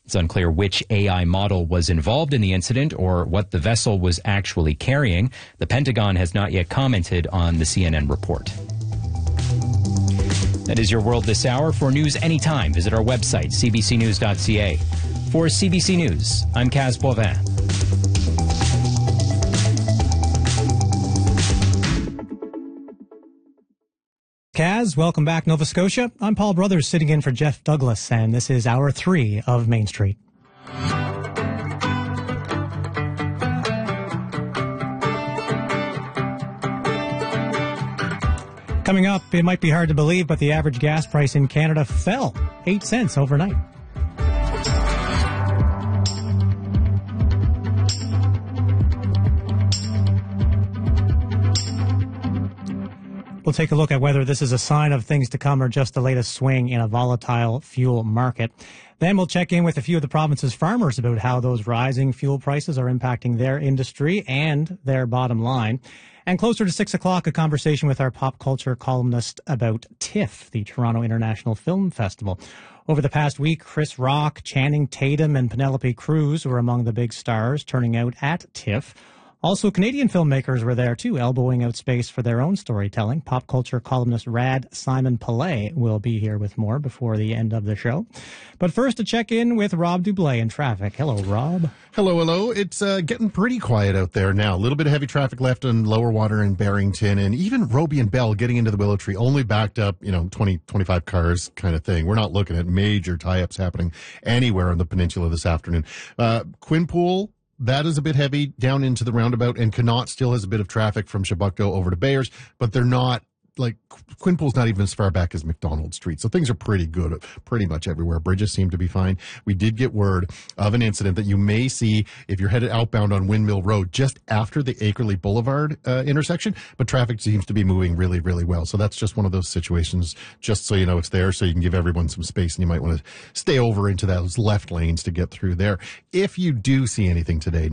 It's unclear which AI model was involved in the incident or what the vessel was actually carrying. The Pentagon has not yet commented on the CNN report. That is your world this hour. For news anytime, visit our website, cbcnews.ca. For CBC News, I'm Kaz Boivin. Kaz, welcome back, Nova Scotia. I'm Paul Brothers, sitting in for Jeff Douglas, and this is Hour 3 of Main Street. Coming up, it might be hard to believe, but the average gas price in Canada fell 8 cents overnight. We'll take a look at whether this is a sign of things to come or just the latest swing in a volatile fuel market. Then we'll check in with a few of the province's farmers about how those rising fuel prices are impacting their industry and their bottom line. And closer to 6 o'clock, a conversation with our pop culture columnist about TIFF, the Toronto International Film Festival. Over the past week, Chris Rock, Channing Tatum, and Penelope Cruz were among the big stars turning out at TIFF. Also, Canadian filmmakers were there, too, elbowing out space for their own storytelling. Pop culture columnist Rad Simon Pillay will be here with more before the end of the show. But first, to check in with Rob Dublé in traffic. Hello, Rob. Hello. It's getting pretty quiet out there now. A little bit of heavy traffic left on Lower Water and Barrington, and even Roby and Bell getting into the Willow Tree, only backed up, 20, 25 cars kind of thing. We're not looking at major tie-ups happening anywhere on the peninsula this afternoon. Quinpool, that is a bit heavy down into the roundabout, and Connaught still has a bit of traffic from Chebucto over to Bayers, but they're not, like, Quinpool's not even as far back as McDonald Street. So things are pretty good pretty much everywhere. Bridges seem to be fine. We did get word of an incident that you may see if you're headed outbound on Windmill Road just after the Akerley Boulevard intersection, but traffic seems to be moving really, really well. So that's just one of those situations, just so you know it's there, so you can give everyone some space, and you might want to stay over into those left lanes to get through there. If you do see anything today,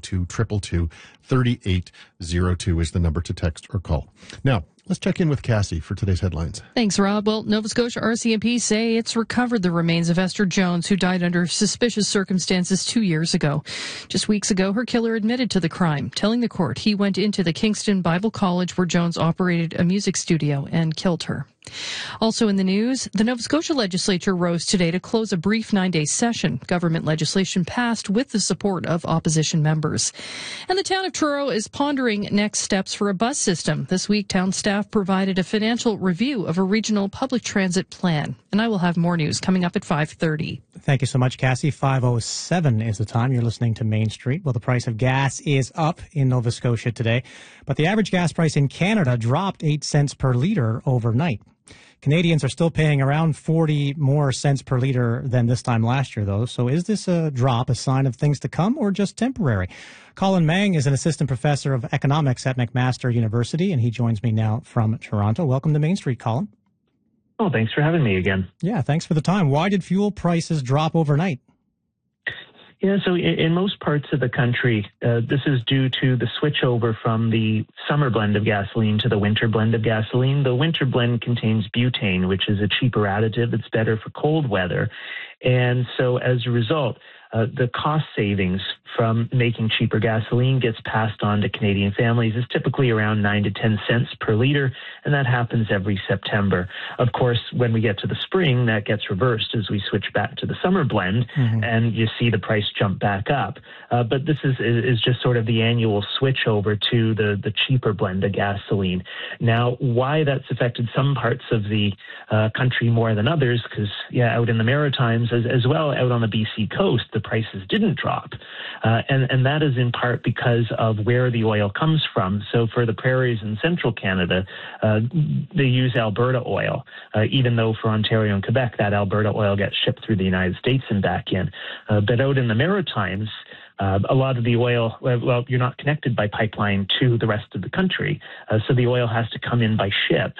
902-222-3802 is the number to text or call. Now, let's check in with Cassie for today's headlines. Thanks, Rob. Well, Nova Scotia RCMP say it's recovered the remains of Esther Jones, who died under suspicious circumstances 2 years ago. Just weeks ago, her killer admitted to the crime, telling the court he went into the Kingston Bible College where Jones operated a music studio and killed her. Also in the news, the Nova Scotia legislature rose today to close a brief 9-day session. Government legislation passed with the support of opposition members. And the town of Truro is pondering next steps for a bus system. This week, town staff provided a financial review of a regional public transit plan. And I will have more news coming up at 5:30. Thank you so much, Cassie. 5:07 is the time. You're listening to Main Street. Well, the price of gas is up in Nova Scotia today, but the average gas price in Canada dropped 8 cents per litre overnight. Canadians are still paying around 40 more cents per litre than this time last year, though. So is this a drop, a sign of things to come, or just temporary? Colin Mang is an assistant professor of economics at McMaster University, and he joins me now from Toronto. Welcome to Main Street, Colin. Oh, thanks for having me again. Yeah, thanks for the time. Why did fuel prices drop overnight? Yeah, so in most parts of the country, this is due to the switchover from the summer blend of gasoline to the winter blend of gasoline. The winter blend contains butane, which is a cheaper additive. It's better for cold weather. And so as a result, the cost savings from making cheaper gasoline gets passed on to Canadian families is typically around 9 to 10 cents per litre, and that happens every September. Of course, when we get to the spring, that gets reversed as we switch back to the summer blend, and you see the price jump back up. But this is just sort of the annual switch over to the cheaper blend of gasoline. Now, why that's affected some parts of the country more than others, because, out in the Maritimes, as well out on the BC coast, the prices didn't drop. And that is in part because of where the oil comes from. So for the prairies in central Canada, they use Alberta oil, even though for Ontario and Quebec, that Alberta oil gets shipped through the United States and back in. But out in the Maritimes, a lot of the oil, well, you're not connected by pipeline to the rest of the country. So the oil has to come in by ship.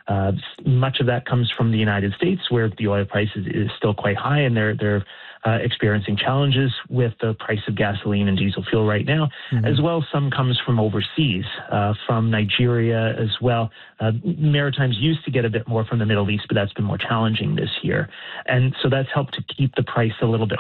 Much of that comes from the United States, where the oil price is still quite high, and they're experiencing challenges with the price of gasoline and diesel fuel right now. As well, some comes from overseas, from Nigeria as well. Maritimes used to get a bit more from the Middle East, but that's been more challenging this year. And so that's helped to keep the price a little bit